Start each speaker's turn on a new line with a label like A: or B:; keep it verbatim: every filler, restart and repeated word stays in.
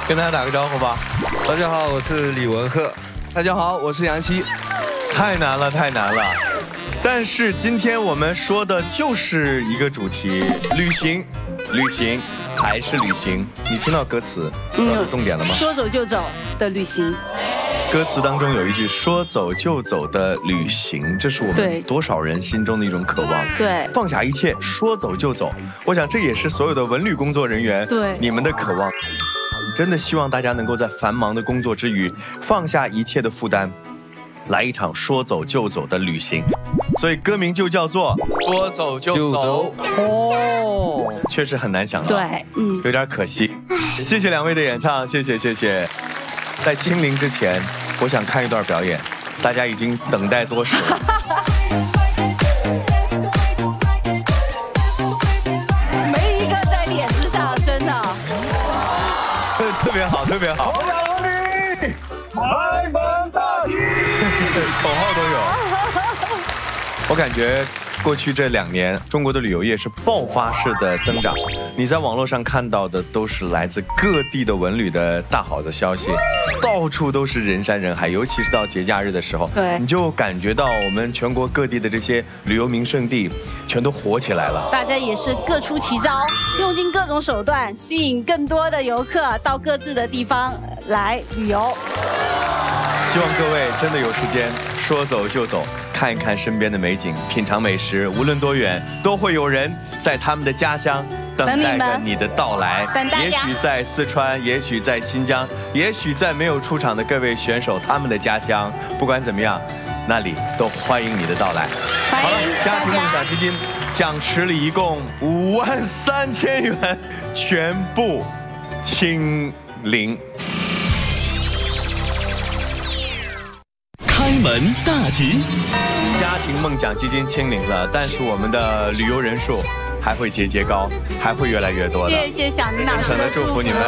A: 跟大家打个招呼吧。
B: 大家好，我是李文赫。
C: 大家好，我是杨希。
A: 太难了，太难了。但是今天我们说的就是一个主题：旅行，旅行还是旅行。你听到歌词，知道重点了吗？
D: 说走就走的旅行。
A: 歌词当中有一句“说走就走的旅行”，这是我们多少人心中的一种渴望。
D: 对，
A: 放下一切，说走就走。我想这也是所有的文旅工作人员对你们的渴望。真的希望大家能够在繁忙的工作之余，放下一切的负担，来一场说走就走的旅行。所以歌名就叫做
C: “说走就走”。
A: 哦，确实很难想到，
D: 对，嗯，
A: 有点可惜。谢谢两位的演唱，谢谢谢谢。在清零之前，我想看一段表演，大家已经等待多时了。
D: 没一个在脸子上，真的。
A: 特别好，特别好。
E: 头脑力，开门大吉，
A: 口号都有。我感觉过去这两年，中国的旅游业是爆发式的增长。你在网络上看到的都是来自各地的文旅的大好的消息，到处都是人山人海，尤其是到节假日的时候，
D: 对，
A: 你就感觉到我们全国各地的这些旅游名胜地全都火起来了。
D: 大家也是各出奇招，用尽各种手段，吸引更多的游客到各自的地方来旅游。
A: 希望各位真的有时间说走就走，看一看身边的美景，品尝美食，无论多远，都会有人在他们的家乡等待着你的到来。也许在四川，也许在新疆，也许在没有出场的各位选手他们的家乡，不管怎么样，那里都欢迎你的到来。好了，家庭梦想基金奖池里一共五万三千元，全部清零。
F: 开门大吉，
A: 家庭梦想基金清零了，但是我们的旅游人数还会节节高，还会越来越多的。
D: 谢谢小宁老师的祝福。
A: 真诚的祝福你们。